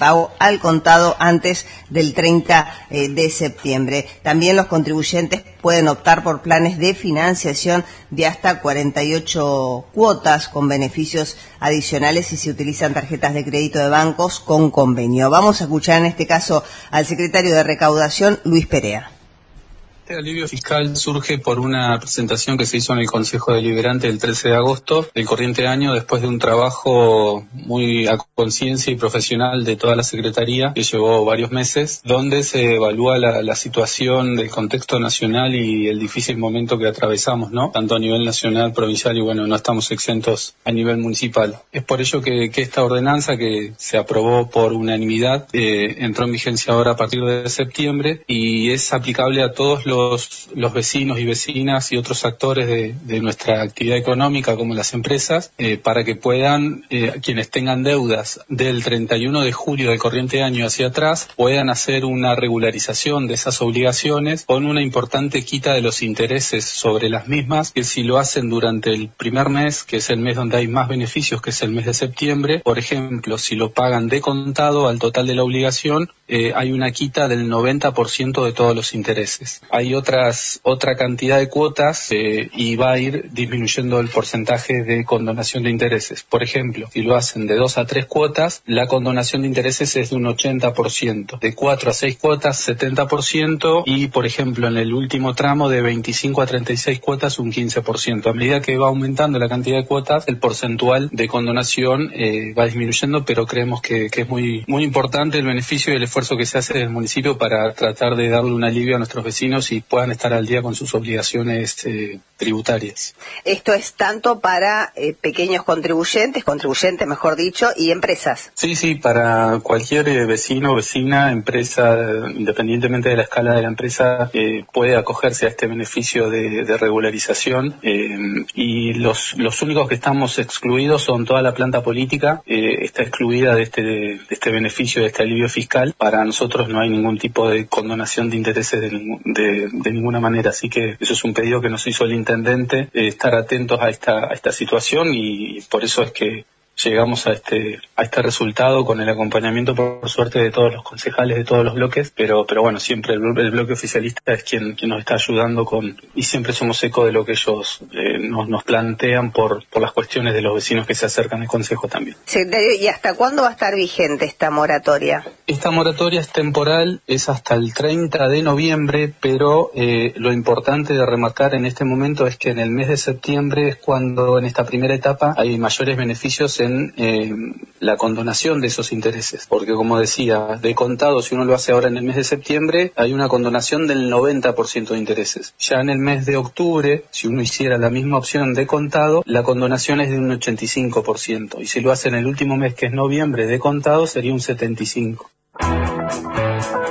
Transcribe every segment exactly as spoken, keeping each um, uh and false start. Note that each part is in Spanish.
pago al contado antes del treinta de septiembre. También los contribuyentes pueden optar por planes de financiación de hasta cuarenta y ocho cuotas con beneficios adicionales si se utilizan tarjetas de crédito de bancos con convenio. Vamos a escuchar en este caso al secretario de Recaudación, Luis Perea. Este alivio fiscal surge por una presentación que se hizo en el Consejo Deliberante el trece de agosto del corriente año, después de un trabajo muy a conciencia y profesional de toda la Secretaría, que llevó varios meses, donde se evalúa la, la situación del contexto nacional y el difícil momento que atravesamos, ¿no? Tanto a nivel nacional, provincial y, bueno, no estamos exentos a nivel municipal. Es por ello que, que esta ordenanza, que se aprobó por unanimidad, eh, entró en vigencia ahora a partir de septiembre y es aplicable a todos los Los, los vecinos y vecinas y otros actores de, de nuestra actividad económica como las empresas, eh, para que puedan, eh, quienes tengan deudas del treinta y uno de julio del corriente año hacia atrás, puedan hacer una regularización de esas obligaciones con una importante quita de los intereses sobre las mismas, que si lo hacen durante el primer mes, que es el mes donde hay más beneficios, que es el mes de septiembre, por ejemplo, si lo pagan de contado al total de la obligación, eh, hay una quita del noventa por ciento de todos los intereses. Hay otras otra cantidad de cuotas eh, y va a ir disminuyendo el porcentaje de condonación de intereses. Por ejemplo, si lo hacen de dos a tres cuotas, la condonación de intereses es de un ochenta por ciento. De cuatro a seis cuotas, setenta por ciento. Y, por ejemplo, en el último tramo, de veinticinco a treinta y seis cuotas, un quince por ciento. A medida que va aumentando la cantidad de cuotas, el porcentual de condonación eh, va disminuyendo, pero creemos que, que es muy, muy importante el beneficio y el esfuerzo que se hace del municipio para tratar de darle un alivio a nuestros vecinos y puedan estar al día con sus obligaciones eh, tributarias. Esto es tanto para eh, pequeños contribuyentes, contribuyentes mejor dicho, y empresas. Sí, sí, para cualquier eh, vecino, vecina, empresa, independientemente de la escala de la empresa, eh, puede acogerse a este beneficio de, de regularización eh, y los, los únicos que estamos excluidos son toda la planta política, eh, está excluida de este, de este beneficio, de este alivio fiscal. Para nosotros no hay ningún tipo de condonación de intereses de, de, de ninguna manera, así que eso es un pedido que nos hizo el intendente, eh, estar atentos a esta, a esta situación y por eso es que llegamos a este a este resultado con el acompañamiento, por suerte, de todos los concejales de todos los bloques, pero pero bueno, siempre el, el bloque oficialista es quien, quien nos está ayudando con y siempre somos eco de lo que ellos eh, nos, nos plantean por, por las cuestiones de los vecinos que se acercan al consejo también. Secretario, ¿y hasta cuándo va a estar vigente esta moratoria? Esta moratoria es temporal, es hasta el treinta de noviembre, pero eh, lo importante de remarcar en este momento es que en el mes de septiembre es cuando en esta primera etapa hay mayores beneficios en eh, la condonación de esos intereses, porque como decía, de contado, si uno lo hace ahora en el mes de septiembre, hay una condonación del noventa por ciento de intereses. Ya en el mes de octubre, si uno hiciera la misma opción de contado, la condonación es de un ochenta y cinco por ciento, y si lo hace en el último mes, que es noviembre, de contado, sería un setenta y cinco por ciento.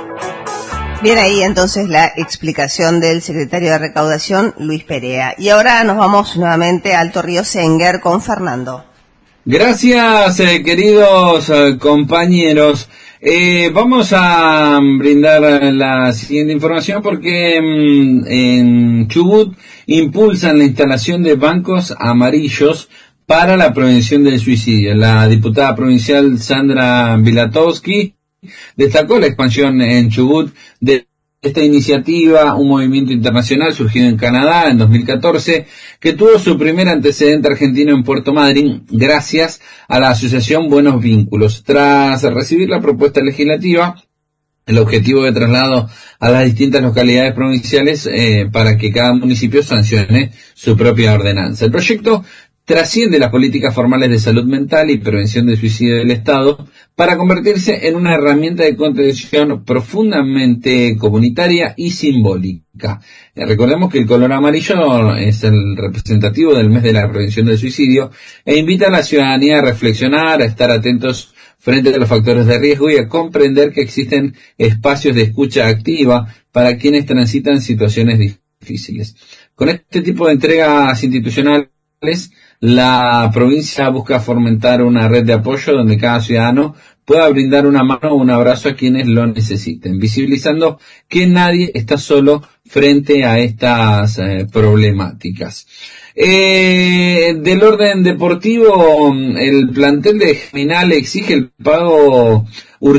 Bien, ahí entonces la explicación del secretario de Recaudación, Luis Perea. Y ahora nos vamos nuevamente a Alto Río Senguer con Fernando. Gracias, eh, queridos eh, compañeros. Eh, vamos a brindar la siguiente información porque mm, en Chubut impulsan la instalación de bancos amarillos para la prevención del suicidio. La diputada provincial Sandra Vilatowski destacó la expansión en Chubut de esta iniciativa, un movimiento internacional surgido en Canadá en dos mil catorce, que tuvo su primer antecedente argentino en Puerto Madryn, gracias a la asociación Buenos Vínculos. Tras recibir la propuesta legislativa, el objetivo de traslado a las distintas localidades provinciales eh, para que cada municipio sancione su propia ordenanza. El proyecto trasciende las políticas formales de salud mental y prevención del suicidio del Estado para convertirse en una herramienta de contención profundamente comunitaria y simbólica. Eh, recordemos que el color amarillo es el representativo del mes de la prevención del suicidio e invita a la ciudadanía a reflexionar, a estar atentos frente a los factores de riesgo y a comprender que existen espacios de escucha activa para quienes transitan situaciones difíciles. Con este tipo de entregas institucionales, la provincia busca fomentar una red de apoyo donde cada ciudadano pueda brindar una mano o un abrazo a quienes lo necesiten, visibilizando que nadie está solo frente a estas eh, problemáticas. Eh, del orden deportivo, el plantel de Germinal exige el pago urgente